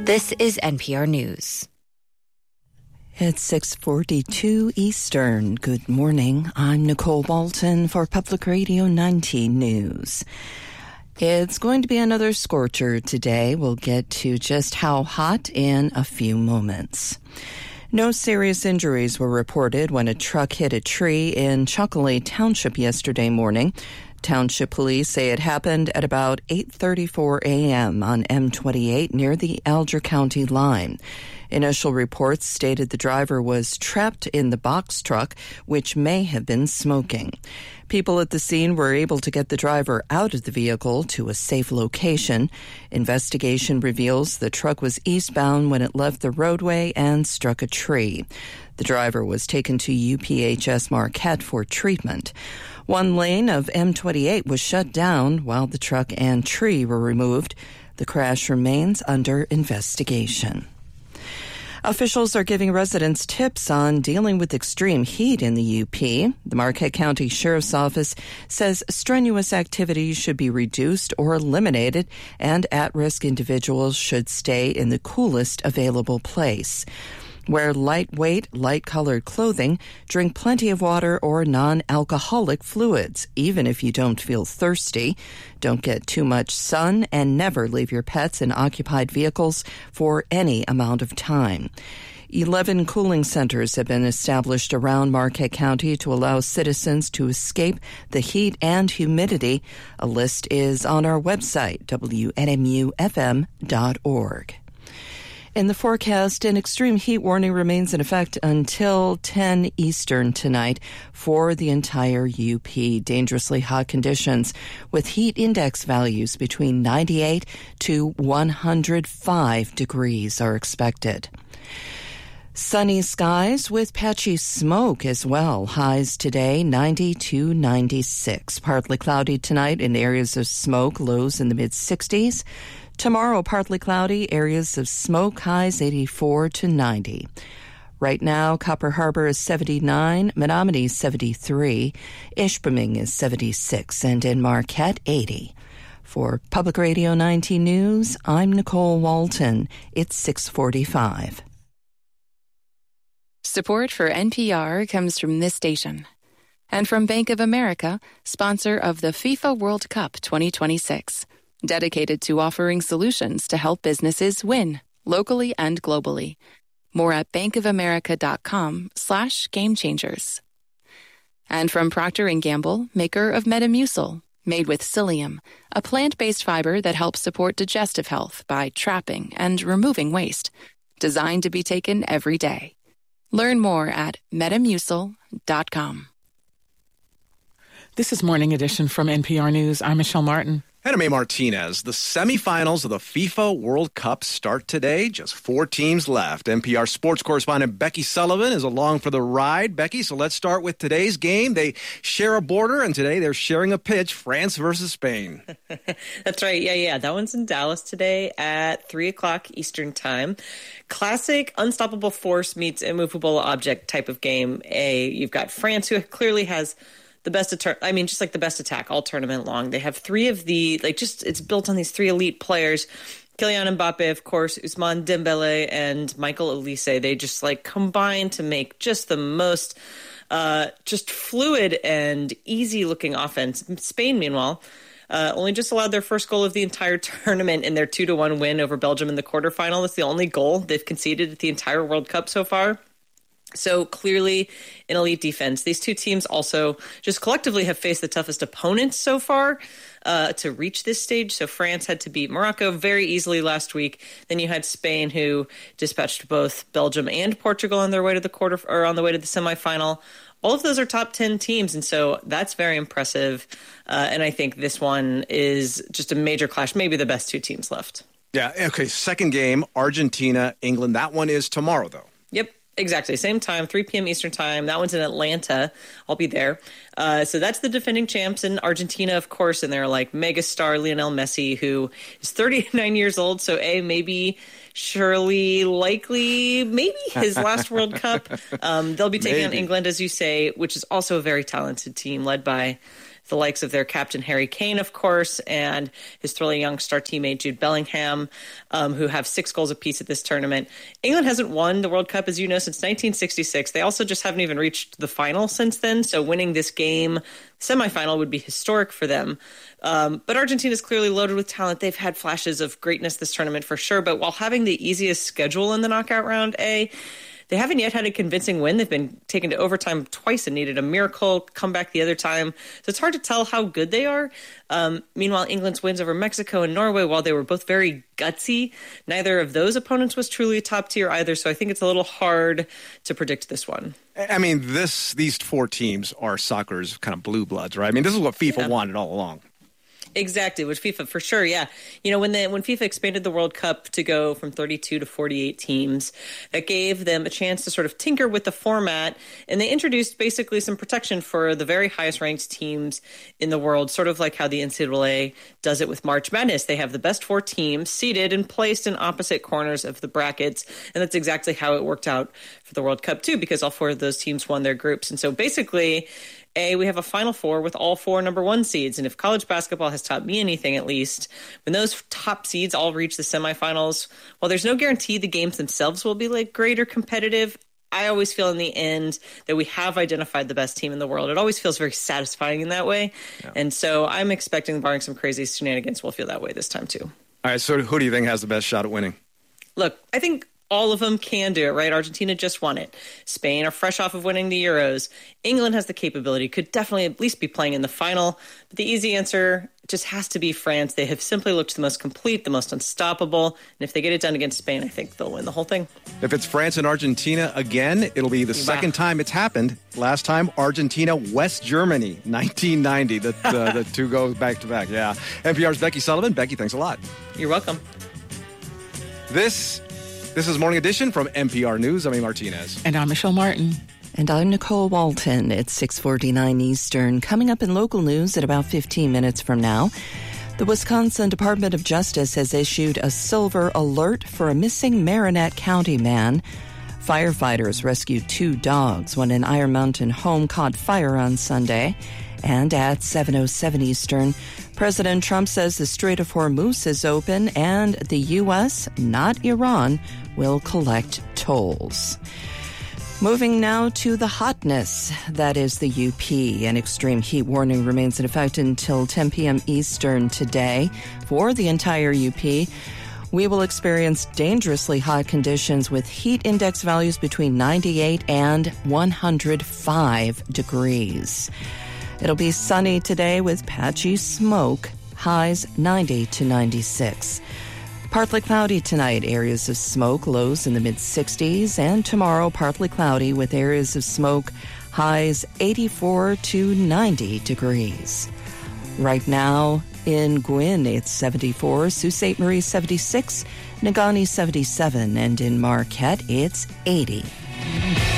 This is NPR News. It's 6:42 Eastern. Good morning. I'm Nicole Walton for Public Radio 90 News. It's going to be another scorcher today. We'll get to just how hot in a few moments. No serious injuries were reported when a truck hit a tree in Chocolate Township yesterday morning. Township police say it happened at about 8:34 a.m. on M28 near the Alger County line. Initial reports stated the driver was trapped in the box truck, which may have been smoking. People at the scene were able to get the driver out of the vehicle to a safe location. Investigation reveals the truck was eastbound when it left the roadway and struck a tree. The driver was taken to UPHS Marquette for treatment. One lane of M28 was shut down while the truck and tree were removed. The crash remains under investigation. Officials are giving residents tips on dealing with extreme heat in the UP. The Marquette County Sheriff's Office says strenuous activities should be reduced or eliminated, and at-risk individuals should stay in the coolest available place. Wear lightweight, light-colored clothing, drink plenty of water or non-alcoholic fluids, even if you don't feel thirsty. Don't get too much sun, and never leave your pets in occupied vehicles for any amount of time. 11 cooling centers have been established around Marquette County to allow citizens to escape the heat and humidity. A list is on our website, WNMUFM.org. In the forecast, an extreme heat warning remains in effect until 10 Eastern tonight for the entire UP. Dangerously hot conditions with heat index values between 98 to 105 degrees are expected. Sunny skies with patchy smoke as well. Highs today 90 to 96. Partly cloudy tonight in areas of smoke, lows in the mid-60s. Tomorrow, partly cloudy, areas of smoke, highs 84 to 90. Right now, Copper Harbor is 79, Menominee 73, Ishpeming is 76, and in Marquette 80. For Public Radio 90 News, I'm Nicole Walton. It's 6:45. Support for NPR comes from this station and from Bank of America, sponsor of the FIFA World Cup 2026. Dedicated to offering solutions to help businesses win, locally and globally. More at bankofamerica.com/gamechangers. And from Procter & Gamble, maker of Metamucil, made with psyllium, a plant-based fiber that helps support digestive health by trapping and removing waste. Designed to be taken every day. Learn more at metamucil.com. This is Morning Edition from NPR News. I'm Michelle Martin. And I'm A. Martinez. The semifinals of the FIFA World Cup start today. Just 4 teams left. NPR sports correspondent Becky Sullivan is along for the ride. Becky, so let's start with today's game. They share a border, and today they're sharing a pitch, France versus Spain. That's right. Yeah. That one's in Dallas today at 3 o'clock Eastern time. Classic unstoppable force meets immovable object type of game. You've got France, who clearly has the best the best attack all tournament long. They have 3 of it's built on these 3 elite players. Kylian Mbappe, of course, Ousmane Dembele, and Michael Olise. They just combine to make just the most just fluid and easy looking offense. Spain, meanwhile, only just allowed their first goal of the entire tournament in their 2-1 win over Belgium in the quarterfinal. That's the only goal they've conceded at the entire World Cup so far. So clearly an elite defense. These two teams also just collectively have faced the toughest opponents so far to reach this stage. So France had to beat Morocco very easily last week. Then you had Spain, who dispatched both Belgium and Portugal on their way to the on the way to the semifinal. All of those are top 10 teams, and so that's very impressive. And I think this one is just a major clash, maybe the best 2 teams left. Yeah, okay, second game, Argentina, England. That one is tomorrow, though. Yep. Exactly. Same time, 3 p.m. Eastern time. That one's in Atlanta. I'll be there. So that's the defending champs in Argentina, of course, and they're megastar Lionel Messi, who is 39 years old. So maybe his last World Cup. They'll be taking on England, as you say, which is also a very talented team led by the likes of their captain Harry Kane, of course, and his thrilling young star teammate Jude Bellingham, who have 6 goals apiece at this tournament. England hasn't won the World Cup, as you know, since 1966. They also just haven't even reached the final since then, so winning this game, semifinal, would be historic for them. But Argentina's clearly loaded with talent. They've had flashes of greatness this tournament for sure, but while having the easiest schedule in the knockout round, they haven't yet had a convincing win. They've been taken to overtime twice and needed a miracle comeback the other time. So it's hard to tell how good they are. Meanwhile, England's wins over Mexico and Norway, while they were both very gutsy, neither of those opponents was truly top tier either. So I think it's a little hard to predict this one. I mean, these 4 teams are soccer's kind of blue bloods, right? I mean, this is what FIFA wanted all along. Exactly, with FIFA for sure, yeah. You know, when FIFA expanded the World Cup to go from 32 to 48 teams, that gave them a chance to sort of tinker with the format, and they introduced basically some protection for the very highest ranked teams in the world, sort of like how the NCAA does it with March Madness. They have the best 4 teams seated and placed in opposite corners of the brackets, and that's exactly how it worked out for the World Cup too, because all 4 of those teams won their groups. And so basically, we have a Final Four with all 4 number 1 seeds. And if college basketball has taught me anything, at least, when those top seeds all reach the semifinals, while there's no guarantee the games themselves will be like great or competitive, I always feel in the end that we have identified the best team in the world. It always feels very satisfying in that way. Yeah. And so I'm expecting, barring some crazy shenanigans, we'll feel that way this time too. All right, so who do you think has the best shot at winning? Look, I think all of them can do it, right? Argentina just won it. Spain are fresh off of winning the Euros. England has the capability, could definitely at least be playing in the final. But the easy answer just has to be France. They have simply looked the most complete, the most unstoppable. And if they get it done against Spain, I think they'll win the whole thing. If it's France and Argentina again, it'll be the second time it's happened. Last time, Argentina, West Germany, 1990. The 2 go back-to-back. Yeah. NPR's Becky Sullivan. Becky, thanks a lot. You're welcome. This is Morning Edition from NPR News. I'm A. Martinez. And I'm Michelle Martin. And I'm Nicole Walton. It's 6:49 Eastern. Coming up in local news at about 15 minutes from now, the Wisconsin Department of Justice has issued a silver alert for a missing Marinette County man. Firefighters rescued 2 dogs when an Iron Mountain home caught fire on Sunday. And at 7:07 Eastern, President Trump says the Strait of Hormuz is open and the U.S., not Iran, will collect tolls. Moving now to the hotness, that is the UP. An extreme heat warning remains in effect until 10 p.m. Eastern today for the entire UP. We will experience dangerously hot conditions with heat index values between 98 and 105 degrees. It'll be sunny today with patchy smoke, highs 90 to 96. Partly cloudy tonight, areas of smoke, lows in the mid-60s, and tomorrow partly cloudy with areas of smoke, highs 84 to 90 degrees. Right now in Gwin, it's 74, Sault Ste. Marie 76, Negaunee 77, and in Marquette, it's 80.